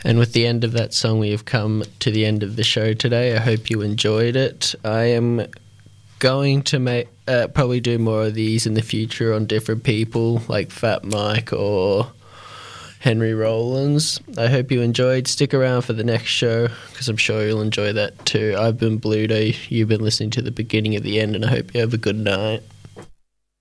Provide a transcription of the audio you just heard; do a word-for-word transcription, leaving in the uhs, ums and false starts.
And with the end of that song, we have come to the end of the show today. I hope you enjoyed it. I am going to make uh, probably do more of these in the future on different people, like Fat Mike or Henry Rollins. I hope you enjoyed. Stick around for the next show, because I'm sure you'll enjoy that too. I've been Bluto. You've been listening to the beginning of the end, and I hope you have a good night.